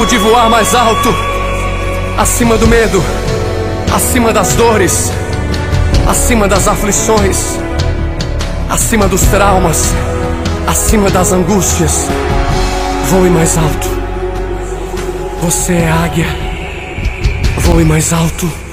de voar mais alto, acima do medo, acima das dores, acima das aflições, acima dos traumas, acima das angústias. Voe mais alto. Você é águia. Voe mais alto.